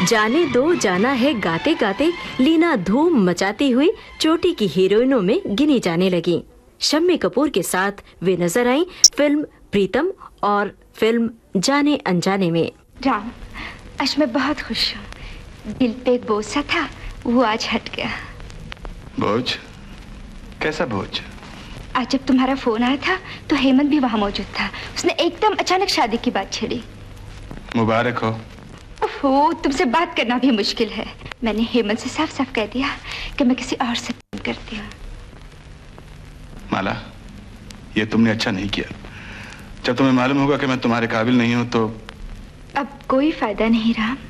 जाने दो जाना है गाते गाते लीना धूम मचाती हुई चोटी की हीरोइनों में गिनी जाने लगी। शम्मी कपूर के साथ वे नजर आईं फिल्म प्रीतम और फिल्म जाने अनजाने में। राम, आज मैं बहुत खुश हूँ। दिल पे एक बोझ सा था, वो आज हट गया। बोझ? कैसा बोझ? आज जब तुम्हारा फोन आया था तो हेमंत भी वहाँ मौजूद था। उसने एकदम अचानक शादी की बात छेड़ी। मुबारक हो। ओहो, तुमसे बात करना भी मुश्किल है। मैंने हेमंत से साफ साफ कह दिया कि मैं किसी और से प्यार करती हूँ। माला, ये तुमने अच्छा नहीं किया। जब तुम्हें मालूम होगा कि मैं तुम्हारे काबिल नहीं हूँ तो अब कोई फायदा नहीं राम।